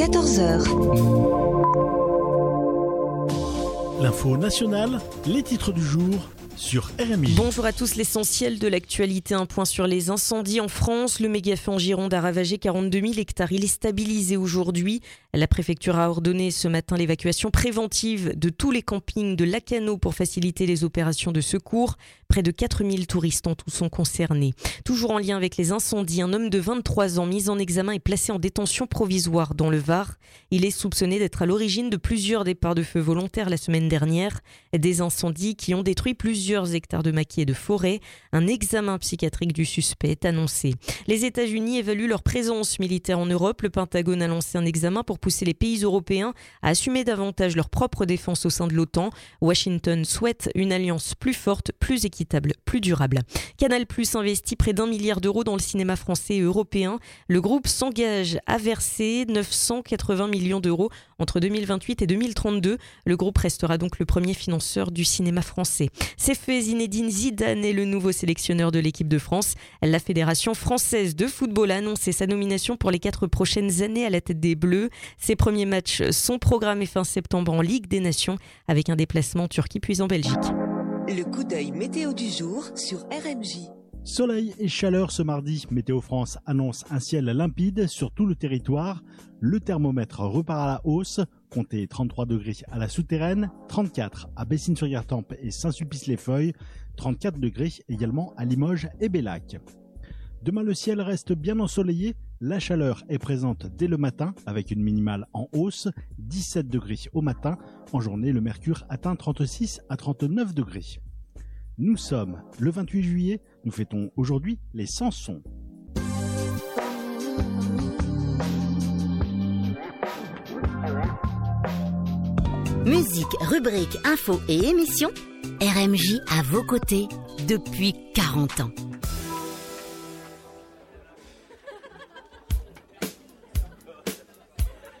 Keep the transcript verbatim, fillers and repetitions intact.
quatorze heures. L'info nationale, les titres du jour sur R M I. Bonjour à tous, l'essentiel de l'actualité, un point sur les incendies en France. Le méga-feu en Gironde a ravagé quarante-deux mille hectares. Il est stabilisé aujourd'hui. La préfecture a ordonné ce matin l'évacuation préventive de tous les campings de Lacanau pour faciliter les opérations de secours. Près de quatre mille touristes en tout sont concernés. Toujours en lien avec les incendies, un homme de vingt-trois ans mis en examen est placé en détention provisoire dans le Var. Il est soupçonné d'être à l'origine de plusieurs départs de feu volontaires la semaine dernière. Des incendies qui ont détruit plusieurs hectares de maquis et de forêt. Un examen psychiatrique du suspect est annoncé. Les États-Unis évaluent leur présence militaire en Europe. Le Pentagone a lancé un examen pour pousser les pays européens à assumer davantage leur propre défense au sein de l'OTAN. Washington souhaite une alliance plus forte, plus équitable, plus durable. Canal+ investit près d'un milliard d'euros dans le cinéma français et européen. Le groupe s'engage à verser neuf cent quatre-vingts millions d'euros entre deux mille vingt-huit et deux mille trente-deux. Le groupe restera donc le premier financeur du cinéma français. C'est fait, Zinedine Zidane est le nouveau sélectionneur de l'équipe de France. La Fédération française de football a annoncé sa nomination pour les quatre prochaines années à la tête des Bleus. Ses premiers matchs sont programmés fin septembre en Ligue des Nations avec un déplacement en Turquie puis en Belgique. Le coup d'œil météo du jour sur R M J. Soleil et chaleur ce mardi. Météo France annonce un ciel limpide sur tout le territoire. Le thermomètre repart à la hausse. Comptez trente-trois degrés à la Souterraine, trente-quatre à Bessines-sur-Gartempe et Saint-Sulpice-les-Feuilles, trente-quatre degrés également à Limoges et Bellac. Demain, le ciel reste bien ensoleillé. La chaleur est présente dès le matin avec une minimale en hausse, dix-sept degrés au matin. En journée, le mercure atteint trente-six à trente-neuf degrés. Nous sommes le vingt-huit juillet, nous fêtons aujourd'hui les cent sons. Musique, rubrique, info et émission, R M J à vos côtés depuis quarante ans.